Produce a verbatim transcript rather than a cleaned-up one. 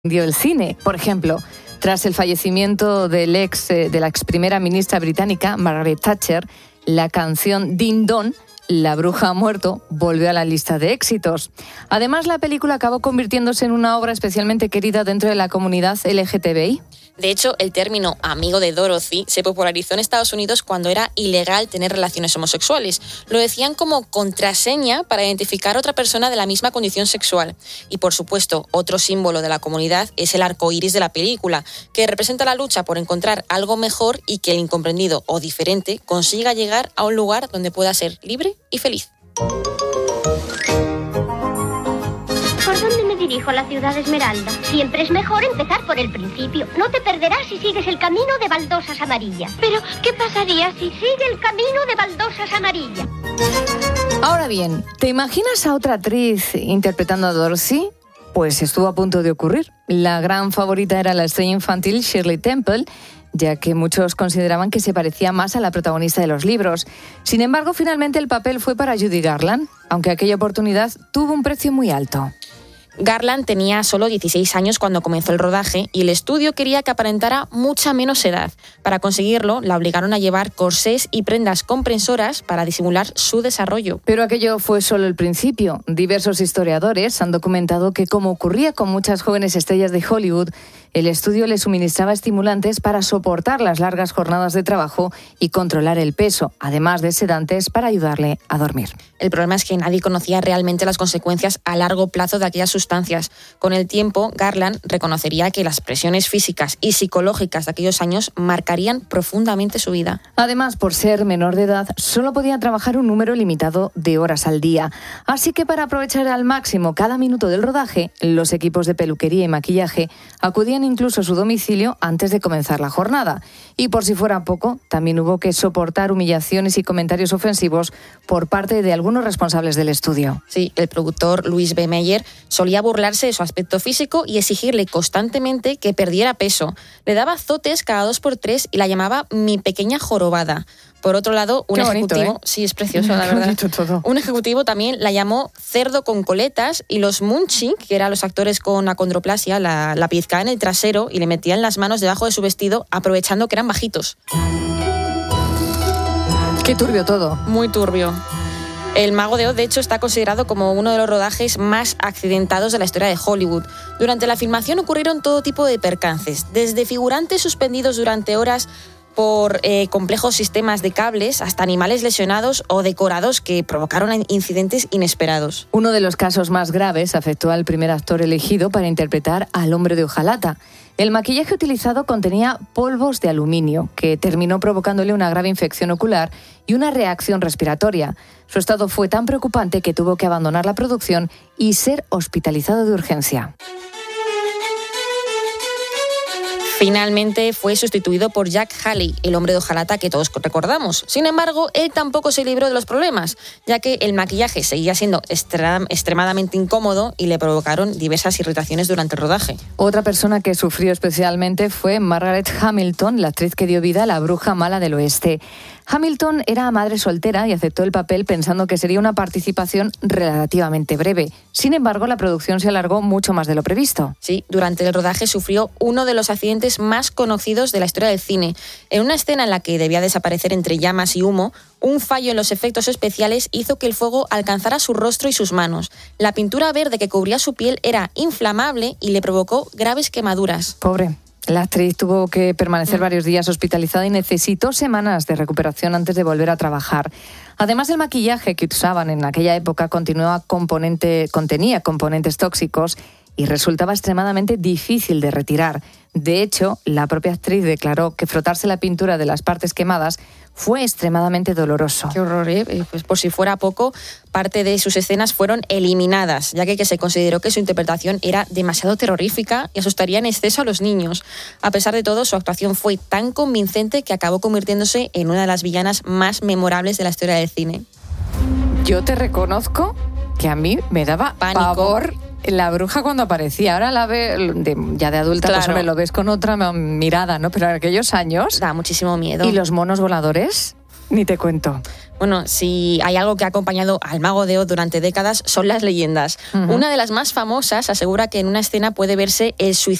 dio el cine. Por ejemplo, tras el fallecimiento del ex, eh, de la ex primera ministra británica, Margaret Thatcher, la canción Ding Dong, La bruja ha muerto, volvió a la lista de éxitos. Además, la película acabó convirtiéndose en una obra especialmente querida dentro de la comunidad L G T B I. De hecho, el término amigo de Dorothy se popularizó en Estados Unidos cuando era ilegal tener relaciones homosexuales. Lo decían como contraseña para identificar a otra persona de la misma condición sexual. Y, por supuesto, otro símbolo de la comunidad es el arco iris de la película, que representa la lucha por encontrar algo mejor y que el incomprendido o diferente consiga llegar a un lugar donde pueda ser libre y feliz. ¿Por dónde me dirijo a la ciudad Esmeralda? Siempre es mejor empezar por el principio. No te perderás si sigues el camino de baldosas amarillas. Pero, ¿qué pasaría si sigue el camino de baldosas amarillas? Ahora bien, ¿te imaginas a otra actriz interpretando a Dorothy? Pues estuvo a punto de ocurrir. La gran favorita era la estrella infantil Shirley Temple, ya que muchos consideraban que se parecía más a la protagonista de los libros. Sin embargo, finalmente el papel fue para Judy Garland, aunque aquella oportunidad tuvo un precio muy alto. Garland tenía solo dieciséis años cuando comenzó el rodaje y el estudio quería que aparentara mucha menos edad. Para conseguirlo, la obligaron a llevar corsés y prendas comprensoras para disimular su desarrollo. Pero aquello fue solo el principio. Diversos historiadores han documentado que, como ocurría con muchas jóvenes estrellas de Hollywood, el estudio le suministraba estimulantes para soportar las largas jornadas de trabajo y controlar el peso, además de sedantes para ayudarle a dormir. El problema es que nadie conocía realmente las consecuencias a largo plazo de aquellas sustancias. Con el tiempo, Garland reconocería que las presiones físicas y psicológicas de aquellos años marcarían profundamente su vida. Además, por ser menor de edad, solo podía trabajar un número limitado de horas al día. Así que para aprovechar al máximo cada minuto del rodaje, los equipos de peluquería y maquillaje acudían incluso a su domicilio antes de comenzar la jornada. Y por si fuera poco, también hubo que soportar humillaciones y comentarios ofensivos por parte de algunos responsables del estudio. Sí, el productor Louis B. Mayer solía burlarse de su aspecto físico y exigirle constantemente que perdiera peso. Le daba azotes cada dos por tres y la llamaba mi pequeña jorobada. Por otro lado, un Qué bonito, ejecutivo, ¿eh? sí, es precioso, la verdad. Todo. Un ejecutivo también la llamó cerdo con coletas y los Munching, que eran los actores con acondroplasia, la, la pellizcaba en el trasero y le metían las manos debajo de su vestido, aprovechando que eran bajitos. Qué turbio todo. Muy turbio. El Mago de Oz, de hecho, está considerado como uno de los rodajes más accidentados de la historia de Hollywood. Durante la filmación ocurrieron todo tipo de percances, desde figurantes suspendidos durante horas por eh, complejos sistemas de cables hasta animales lesionados o decorados que provocaron incidentes inesperados. Uno de los casos más graves afectó al primer actor elegido para interpretar al hombre de hojalata. El maquillaje utilizado contenía polvos de aluminio, que terminó provocándole una grave infección ocular y una reacción respiratoria. Su estado fue tan preocupante que tuvo que abandonar la producción y ser hospitalizado de urgencia. Finalmente fue sustituido por Jack Haley, el hombre de hojalata que todos recordamos. Sin embargo, él tampoco se libró de los problemas, ya que el maquillaje seguía siendo extra- extremadamente incómodo y le provocaron diversas irritaciones durante el rodaje. Otra persona que sufrió especialmente fue Margaret Hamilton, la actriz que dio vida a la bruja mala del oeste. Hamilton era madre soltera y aceptó el papel pensando que sería una participación relativamente breve. Sin embargo, la producción se alargó mucho más de lo previsto. Sí, durante el rodaje sufrió uno de los accidentes más conocidos de la historia del cine. En una escena en la que debía desaparecer entre llamas y humo, un fallo en los efectos especiales hizo que el fuego alcanzara su rostro y sus manos. La pintura verde que cubría su piel era inflamable y le provocó graves quemaduras. Pobre. La actriz tuvo que permanecer varios días hospitalizada y necesitó semanas de recuperación antes de volver a trabajar. Además, el maquillaje que usaban en aquella época continuaba componente, contenía componentes tóxicos y resultaba extremadamente difícil de retirar. De hecho, la propia actriz declaró que frotarse la pintura de las partes quemadas fue extremadamente doloroso. Qué horror, ¿eh? Pues por si fuera poco, parte de sus escenas fueron eliminadas, ya que, que se consideró que su interpretación era demasiado terrorífica y asustaría en exceso a los niños. A pesar de todo, su actuación fue tan convincente que acabó convirtiéndose en una de las villanas más memorables de la historia del cine. Yo te reconozco que a mí me daba Pánico. pavor la bruja cuando aparecía. Ahora la ve de, ya de adulta, Claro. pues hombre, lo ves con otra mirada, ¿no? Pero en aquellos años... Da muchísimo miedo. ¿Y los monos voladores? Ni te cuento. Bueno, si hay algo que ha acompañado al Mago de Oz durante décadas son las leyendas. Uh-huh. Una de las más famosas asegura que en una escena puede verse el suicidio